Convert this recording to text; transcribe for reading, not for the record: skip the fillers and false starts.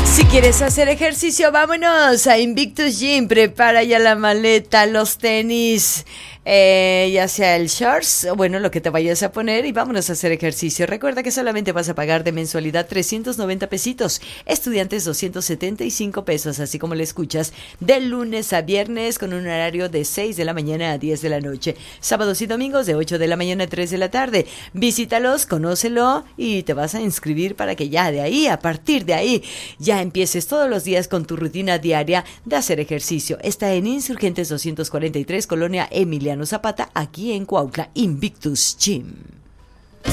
Si quieres hacer ejercicio, vámonos a Invictus Gym. Prepara ya la maleta, los tenis, ya sea el shorts o bueno, lo que te vayas a poner y vámonos a hacer ejercicio. Recuerda que solamente vas a pagar de mensualidad 390 pesitos, estudiantes 275 pesos, así como le escuchas, de lunes a viernes con un horario de 6 de la mañana a 10 de la noche, sábados y domingos de 8 de la mañana a 3 de la tarde. Visítalos, conócelo y te vas a inscribir para que ya de ahí, a partir de ahí, ya empieces todos los días con tu rutina diaria de hacer ejercicio. Está en Insurgentes 243, Colonia Emiliano Zapata, aquí en Cuautla, Invictus Gym.